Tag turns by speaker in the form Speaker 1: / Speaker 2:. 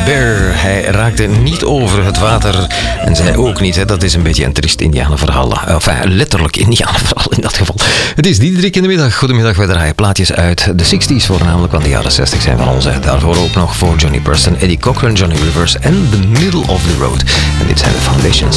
Speaker 1: Bear. Hij raakte niet over het water en zij ook niet. Hè. Dat is een beetje een triest indianenverhaal. Enfin, letterlijk indianenverhaal in dat geval. Het is Diederik in de middag. Goedemiddag, wij draaien plaatjes uit de 60s voornamelijk, want de jaren 60 zijn van ons. Daarvoor ook nog voor Johnny Burstyn, Eddie Cochran, Johnny Rivers en The Middle of the Road. En dit zijn de Foundations.